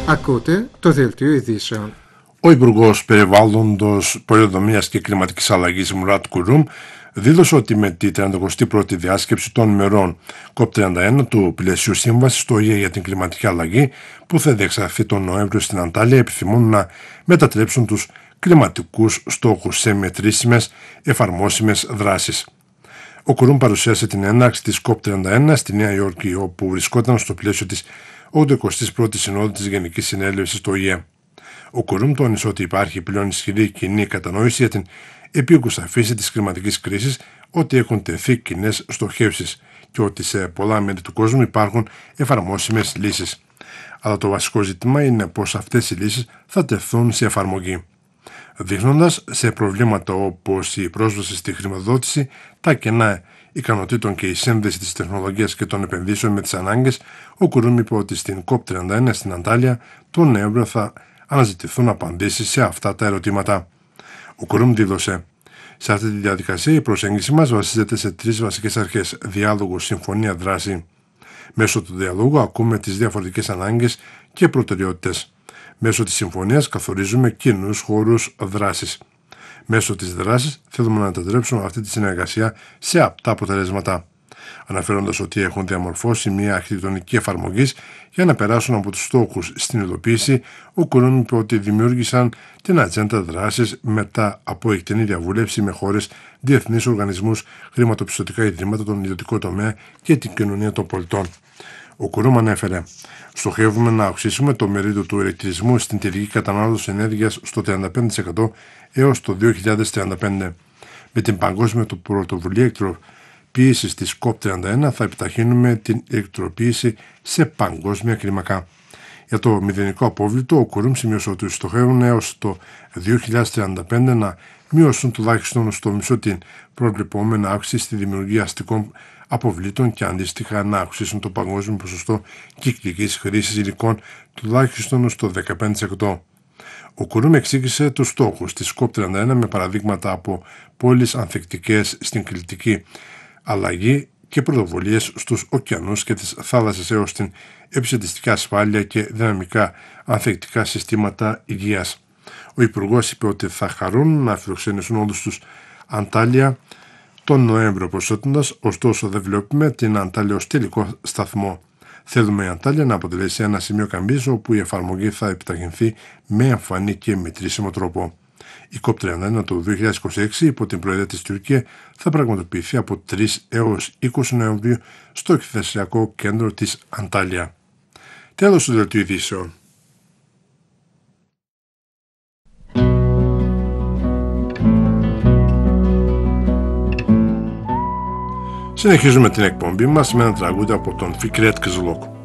Ακούτε το Δελτίο Ειδήσεων. Ο Υπουργός Περιβάλλοντος, Πολεοδομίας και Κλιματικής Αλλαγής Μουράτ Κουρούμ δήλωσε ότι με τη 31η διάσκεψη των μερών COP31 του πλαισίου σύμβασης στο ΟΗΕ για την κλιματική αλλαγή που θα διεξαχθεί τον Νοέμβριο στην Αντάλια επιθυμούν να μετατρέψουν τους κλιματικούς στόχους σε μετρήσιμες εφαρμόσιμες δράσεις. Ο Κουρούμ παρουσίασε την έναρξη της COP31 στη Νέα Υόρκη, όπου βρισκόταν στο πλαίσιο της 81ης Συνόδου της Γενικής Συνέλευσης του ΟΗΕ. Ο Κουρούμ τόνισε ότι υπάρχει πλέον ισχυρή κοινή κατανόηση για την επίκουσα φύση της κλιματικής κρίσης, ότι έχουν τεθεί κοινές στοχεύσεις και ότι σε πολλά μέρη του κόσμου υπάρχουν εφαρμόσιμες λύσεις. Αλλά το βασικό ζήτημα είναι πως αυτές οι λύσεις θα τεθούν σε εφαρμογή. Δείχνοντας σε προβλήματα όπως η πρόσβαση στη χρηματοδότηση, τα κενά ικανοτήτων και η σύνδεση της τεχνολογίας και των επενδύσεων με τις ανάγκες, ο Κουρούμ είπε ότι στην COP31 στην Αντάλια τον Νοέμβριο θα αναζητηθούν απαντήσεις σε αυτά τα ερωτήματα. Ο Κουρούμ δήλωσε: «Σε αυτή τη διαδικασία η προσέγγιση μας βασίζεται σε τρεις βασικές αρχές: διάλογο, συμφωνία, δράση. Μέσω του διαλόγου ακούμε τις διαφορετικές ανάγκες και προτεραιότητες. Μέσω της συμφωνίας καθορίζουμε κοινούς χώρους δράσης. Μέσω της δράσης θέλουμε να μετατρέψουμε αυτή τη συνεργασία σε απτά αποτελέσματα». Αναφέροντας ότι έχουν διαμορφώσει μια αρχιτεκτονική εφαρμογής για να περάσουν από τους στόχους στην υλοποίηση, ο Κουρούμ είπε ότι δημιούργησαν την ατζέντα δράσης μετά από εκτενή διαβούλευση με χώρες, διεθνείς οργανισμούς, χρηματοπιστωτικά ιδρύματα, τον ιδιωτικό τομέα και την κοινωνία των πολιτών. Ο Κουρούμ ανέφερε: «Στοχεύουμε να αυξήσουμε το μερίδιο του ηλεκτρισμού στην τελική κατανάλωση ενέργειας στο 35% έως το 2035. Με την παγκόσμια του πρωτοβουλία ηλεκτροποίησης της COP31 θα επιταχύνουμε την ηλεκτροποίηση σε παγκόσμια κλίμακα». Για το μηδενικό απόβλητο, ο Κουρούμ σημείωσε ότι στοχεύουν έως το 2035 να μειώσουν τουλάχιστον στο μισό την προβλεπόμενη αύξηση στη δημιουργία αστικών αποβλήτων και αντίστοιχα να αυξήσουν το παγκόσμιο ποσοστό κυκλικής χρήσης υλικών τουλάχιστον στο 15%. Ο Κουρούμ εξήγησε τους στόχους της COP31 με παραδείγματα από πόλεις ανθεκτικές στην κλιματική αλλαγή και πρωτοβουλίες στους ωκεανούς και τις θάλασσες έως την επιστημιστική ασφάλεια και δυναμικά ανθεκτικά συστήματα υγείας. Ο Υπουργός είπε ότι θα χαρούν να φιλοξενήσουν όλους τους Αντάλια τον Νοέμβριο προσθέτοντας: «Ωστόσο δεν βλέπουμε την Αντάλια ως τελικό σταθμό. Θέλουμε η Αντάλια να αποτελέσει ένα σημείο καμπής όπου η εφαρμογή θα επιταχυνθεί με εμφανή και μετρήσιμο τρόπο». Η COP31 του 2026 υπό την προεδρία της Τουρκία θα πραγματοποιηθεί από 3 έως 20 Νοεμβρίου στο εκθεσιακό κέντρο της Αντάλια. Τέλος του Δελτίου Ειδήσεων. Συνεχίζουμε την εκπομπή μας με ένα τραγούδι από τον Fikret Kızılok.